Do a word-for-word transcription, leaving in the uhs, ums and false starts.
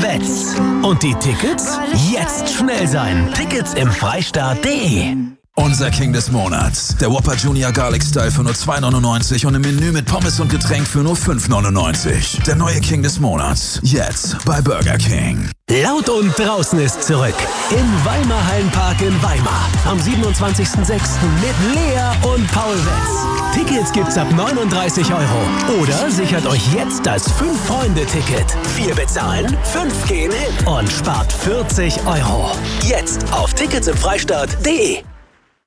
Wetz. Und die Tickets? Jetzt schnell sein. Tickets im Freistaat punkt de. Unser King des Monats. Der Whopper Junior Garlic Style für nur zwei neunundneunzig und im Menü mit Pommes und Getränk für nur fünf neunundneunzig. Der neue King des Monats. Jetzt bei Burger King. Laut und draußen ist zurück. Im Weimar Hallenpark in Weimar. Am siebenundzwanzigsten sechsten mit Lea und Paul Wetz. Tickets gibt's ab neununddreißig Euro. Oder sichert euch jetzt das fünf-Freunde-Ticket. Vier bezahlen, fünf gehen hin und spart vierzig Euro. Jetzt auf Tickets im Freistaat punkt de.